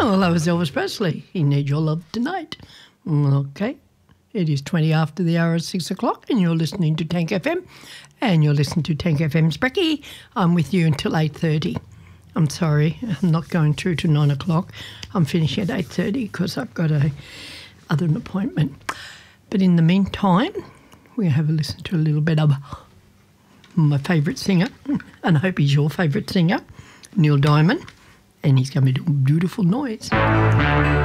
Well, that was Elvis Presley. He Need Your Love Tonight. Okay. It is 20 after the hour of 6 o'clock and you're listening to Tank FM and you're listening to Tank FM's Brekkie. I'm with you until 8:30. I'm sorry, I'm not going through to 9 o'clock. I'm finishing at 8:30 because I've got other appointment. But in the meantime, we'll have a listen to a little bit of my favourite singer, and I hope he's your favourite singer, Neil Diamond, and he's going to do a beautiful noise.